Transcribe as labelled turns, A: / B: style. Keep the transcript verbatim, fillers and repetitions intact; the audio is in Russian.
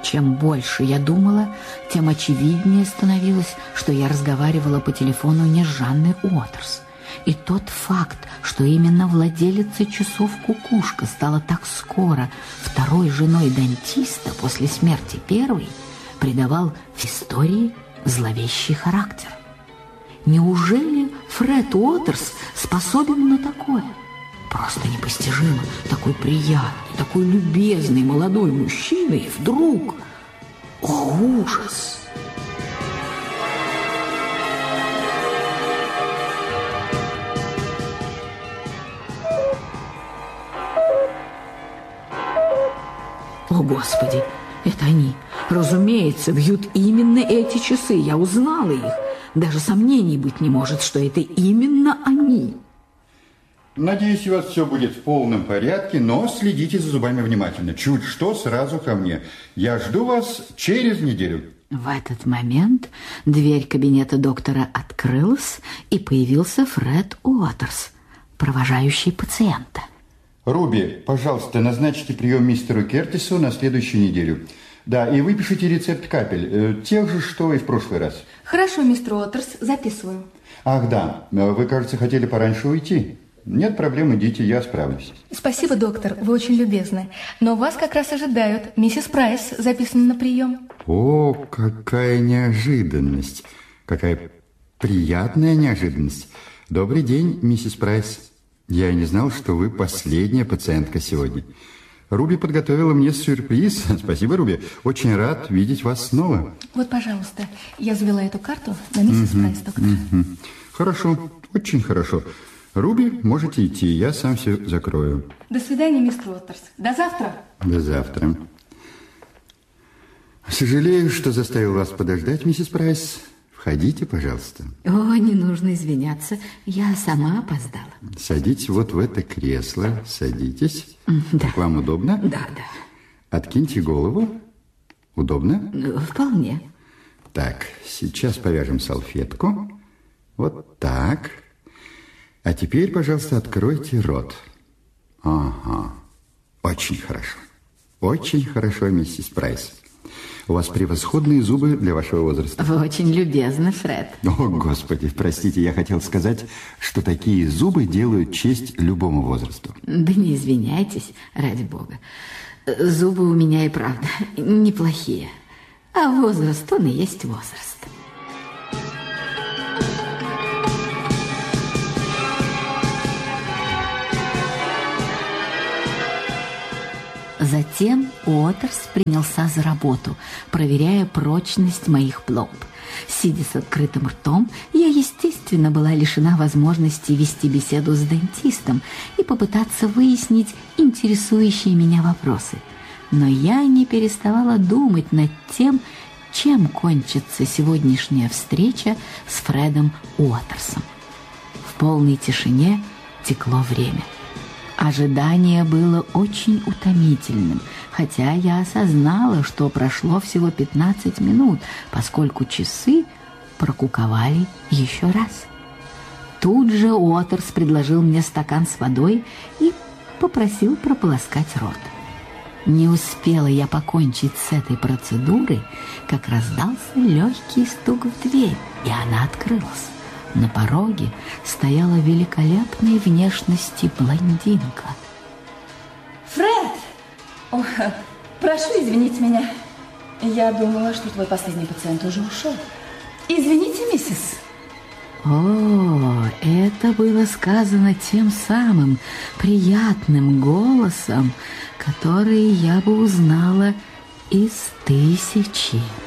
A: Чем больше я думала, тем очевиднее становилось, что я разговаривала по телефону не с Жанной Уотерс. И тот факт, что именно владелица часов «Кукушка» стала так скоро второй женой дантиста после смерти первой, придавал истории зловещий характер. Неужели Фред Уотерс способен на такое? Просто непостижимо. Такой приятный, такой любезный молодой мужчина, и вдруг... О, ужас! О, Господи, это они. Разумеется, бьют именно эти часы. Я узнала их. Даже сомнений быть не может, что это именно они.
B: Надеюсь, у вас все будет в полном порядке, но следите за зубами внимательно. Чуть что, сразу ко мне. Я жду вас через неделю.
A: В этот момент дверь кабинета доктора открылась, и появился Фред Уотерс, провожающий пациента.
B: Руби, пожалуйста, назначьте прием мистеру Кертису на следующую неделю. Да, и выпишите рецепт капель, э, тех же, что и в прошлый раз.
C: Хорошо, мистер Уотерс, записываю.
B: Ах, да, вы, кажется, хотели пораньше уйти. Нет проблем, идите, я справлюсь.
C: Спасибо, доктор, вы очень любезны. Но вас как раз ожидают. Миссис Прайс записана на прием.
B: О, какая неожиданность. Какая приятная неожиданность. Добрый день, миссис Прайс. Я и не знал, что вы последняя пациентка сегодня. Руби подготовила мне сюрприз. Спасибо, Руби. Очень рад видеть вас снова.
C: Вот, пожалуйста, я завела эту карту на миссис uh-huh, Прайс, доктор.
B: Uh-huh. Хорошо, очень хорошо. Руби, можете идти, я сам все закрою.
C: До свидания, мистер Уотерс. До завтра.
B: До завтра. Сожалею, что заставил вас подождать, миссис Прайс. Входите, пожалуйста.
A: О, не нужно извиняться, я сама опоздала.
B: Садитесь вот в это кресло, садитесь.
A: Да.
B: Как вам удобно?
A: Да, да.
B: Откиньте голову. Удобно?
A: Вполне.
B: Так, сейчас повяжем салфетку. Вот так. А теперь, пожалуйста, откройте рот. Ага, очень хорошо. Очень хорошо, миссис Прайс. У вас превосходные зубы для вашего возраста.
A: Вы очень любезны, Фред.
B: О, Господи, простите, я хотел сказать, что такие зубы делают честь любому возрасту.
A: Да не извиняйтесь, ради бога. Зубы у меня и правда неплохие. А возраст, он и есть возраст. Затем Уотерс принялся за работу, проверяя прочность моих пломб. Сидя с открытым ртом, я, естественно, была лишена возможности вести беседу с дантистом и попытаться выяснить интересующие меня вопросы. Но я не переставала думать над тем, чем кончится сегодняшняя встреча с Фредом Уотерсом. В полной тишине текло время. Ожидание было очень утомительным, хотя я осознала, что прошло всего пятнадцать минут, поскольку часы прокуковали еще раз. Тут же Уотерс предложил мне стакан с водой и попросил прополоскать рот. Не успела я покончить с этой процедурой, как раздался легкий стук в дверь, и она открылась. На пороге стояла великолепной внешности блондинка.
C: Фред! О, прошу извинить меня. Я думала, что твой последний пациент уже ушел. Извините, миссис.
A: О, это было сказано тем самым приятным голосом, который я бы узнала из тысячи.